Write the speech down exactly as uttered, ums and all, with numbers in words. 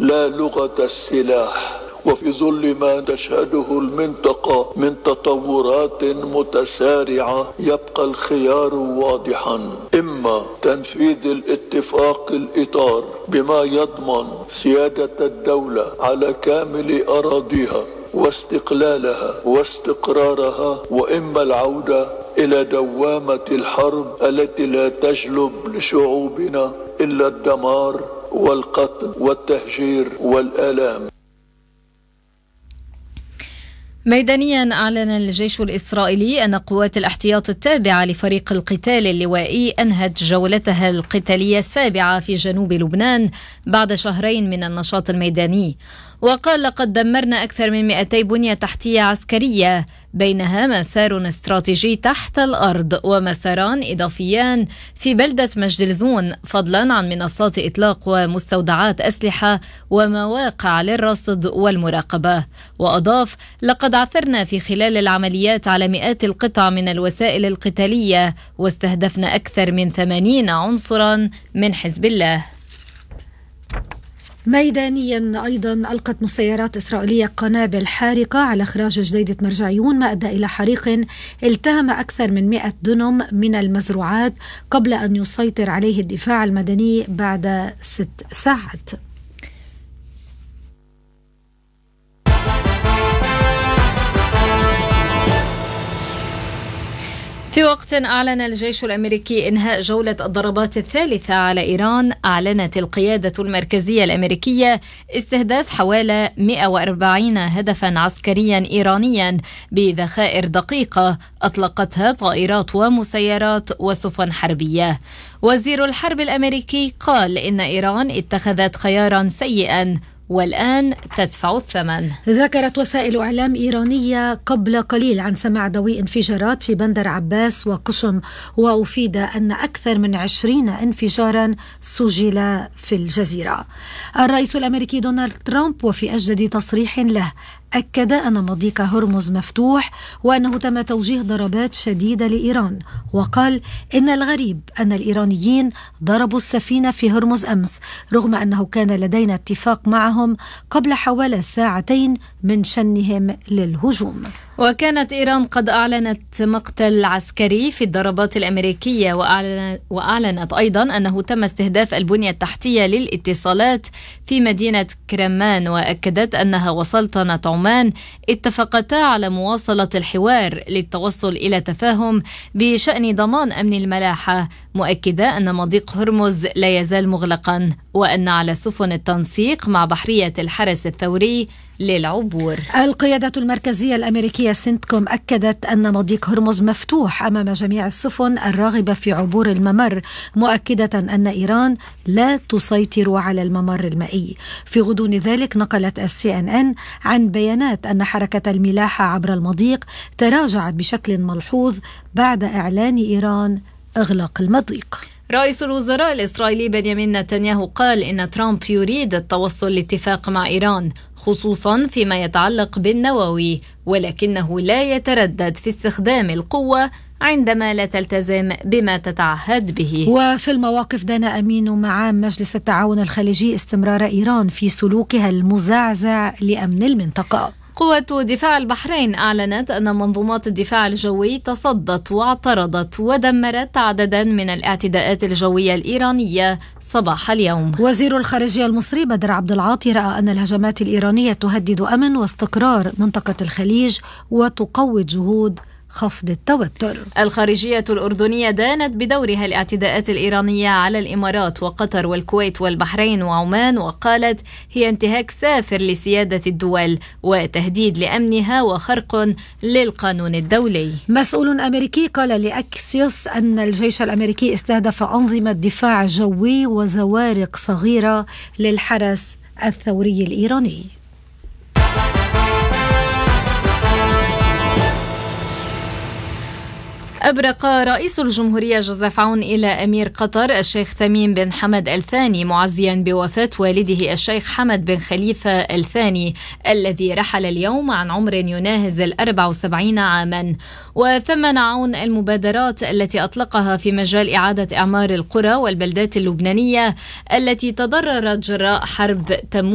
لا لغة السلاح. وفي ظل ما تشهده المنطقة من تطورات متسارعة يبقى الخيار واضحا: إما تنفيذ الاتفاق الإطار بما يضمن سيادة الدولة على كامل أراضيها واستقلالها واستقرارها، وإما العودة إلى دوامة الحرب التي لا تجلب لشعوبنا إلا الدمار والقتل والتهجير والآلام. ميدانيا أعلن الجيش الإسرائيلي أن قوات الاحتياط التابعة لفريق القتال اللوائي أنهت جولتها القتالية السابعة في جنوب لبنان بعد شهرين من النشاط الميداني. وقال: لقد دمرنا أكثر من مئتي بنية تحتية عسكرية، بينها مسار استراتيجي تحت الأرض ومساران إضافيان في بلدة مجدلزون، فضلا عن منصات إطلاق ومستودعات أسلحة ومواقع للرصد والمراقبة. وأضاف: لقد عثرنا في خلال العمليات على مئات القطع من الوسائل القتالية، واستهدفنا أكثر من ثمانين عنصرا من حزب الله. ميدانيا أيضا ألقت مسيرات إسرائيلية قنابل حارقة على إخراج جديدة مرجعيون، ما أدى إلى حريق التهم أكثر من مئة دنم من المزروعات قبل أن يسيطر عليه الدفاع المدني بعد ست ساعات. في وقت أعلن الجيش الأمريكي إنهاء جولة الضربات الثالثة على إيران، أعلنت القيادة المركزية الأمريكية استهداف حوالي مئة وأربعين هدفا عسكريا إيرانيا بذخائر دقيقة أطلقتها طائرات ومسيرات وسفن حربية. وزير الحرب الأمريكي قال إن إيران اتخذت خيارا سيئا والآن تدفع الثمن. ذكرت وسائل إعلام إيرانية قبل قليل عن سماع ضوء انفجارات في بندر عباس وقشم، وأفيد أن أكثر من عشرين انفجارا سجل في الجزيرة. الرئيس الأمريكي دونالد ترامب وفي أجدد تصريح له أكد أن مضيق هرمز مفتوح وأنه تم توجيه ضربات شديدة لإيران، وقال إن الغريب أن الإيرانيين ضربوا السفينة في هرمز أمس رغم أنه كان لدينا اتفاق معهم قبل حوالي ساعتين من شنهم للهجوم. وكانت إيران قد أعلنت مقتل عسكري في الضربات الأمريكية، وأعلنت, وأعلنت أيضا أنه تم استهداف البنية التحتية للاتصالات في مدينة كرمان، وأكدت أنها وسلطنة عمان اتفقتا على مواصلة الحوار للتوصل إلى تفاهم بشأن ضمان أمن الملاحة، مؤكدة أن مضيق هرمز لا يزال مغلقا، وأن على سفن التنسيق مع بحرية الحرس الثوري للعبور. القيادة المركزية الأمريكية سنتكوم أكدت أن مضيق هرمز مفتوح أمام جميع السفن الراغبة في عبور الممر، مؤكدة أن إيران لا تسيطر على الممر المائي. في غضون ذلك نقلت السي إن إن عن بيانات أن حركة الملاحة عبر المضيق تراجعت بشكل ملحوظ بعد إعلان إيران إغلاق المضيق. رئيس الوزراء الإسرائيلي بنيامين نتنياهو قال إن ترامب يريد التوصل لاتفاق مع إيران خصوصا فيما يتعلق بالنووي، ولكنه لا يتردد في استخدام القوة عندما لا تلتزم بما تتعهد به. وفي المواقف دان أمين معام مجلس التعاون الخليجي استمرار إيران في سلوكها المزعزع لأمن المنطقة. قوة دفاع البحرين أعلنت أن منظومات الدفاع الجوي تصدت واعترضت ودمرت عددا من الاعتداءات الجوية الإيرانية صباح اليوم. وزير الخارجية المصري بدر عبد العاطي رأى أن الهجمات الإيرانية تهدد أمن واستقرار منطقة الخليج وتقوي جهود خفض التوتر. الخارجية الأردنية دانت بدورها الاعتداءات الإيرانية على الإمارات وقطر والكويت والبحرين وعمان، وقالت هي انتهاك سافر لسيادة الدول وتهديد لأمنها وخرق للقانون الدولي. مسؤول أمريكي قال لأكسيوس أن الجيش الأمريكي استهدف أنظمة دفاع جوي وزوارق صغيرة للحرس الثوري الإيراني. أبرق رئيس الجمهورية جوزيف عون إلى أمير قطر الشيخ تميم بن حمد الثاني معزيا بوفاة والده الشيخ حمد بن خليفة الثاني الذي رحل اليوم عن عمر يناهز الأربع وسبعين عاما. وثمن عون المبادرات التي أطلقها في مجال إعادة إعمار القرى والبلدات اللبنانية التي تضررت جراء حرب تموز